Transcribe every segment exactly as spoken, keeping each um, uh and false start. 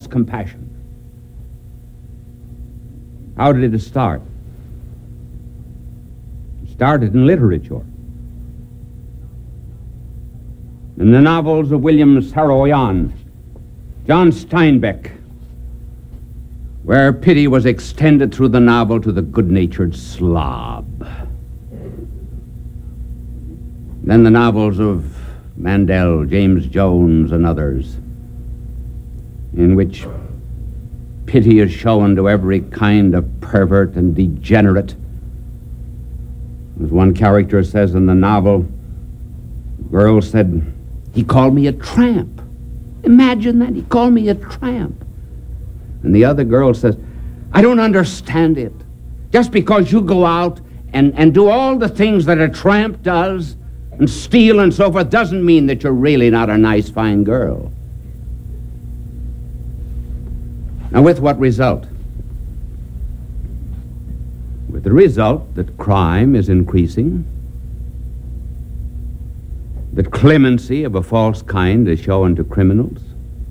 compassion. How did it start? It started in literature. In the novels of William Saroyan, John Steinbeck, where pity was extended through the novel to the good-natured slob. Then the novels of Mandel, James Jones, and others, in which pity is shown to every kind of pervert and degenerate. As one character says in the novel, the girl said, "He called me a tramp." Imagine that, he called me a tramp. And the other girl says, "I don't understand it. Just because you go out and, and do all the things that a tramp does, and steal and so forth, doesn't mean that you're really not a nice, fine girl." Now, with what result? With the result that crime is increasing, that clemency of a false kind is shown to criminals.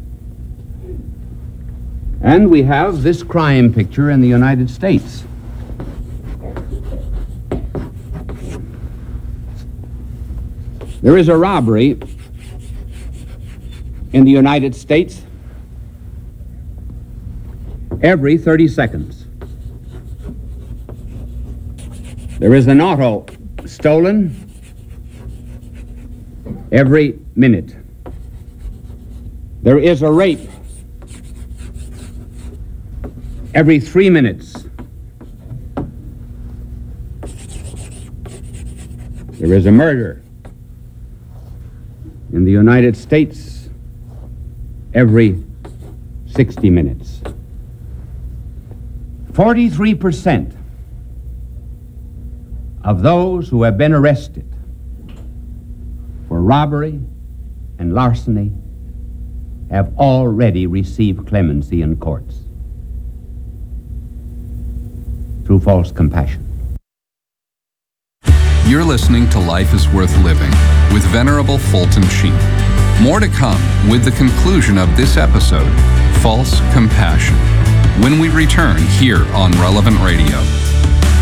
And we have this crime picture in the United States. There is a robbery in the United States every thirty seconds. There is an auto stolen every minute. There is a rape every three minutes. There is a murder in the United States every sixty minutes. forty-three percent of those who have been arrested for robbery and larceny have already received clemency in courts through false compassion. You're listening to Life is Worth Living with Venerable Fulton Sheen. More to come with the conclusion of this episode, False Compassion, when we return here on Relevant Radio.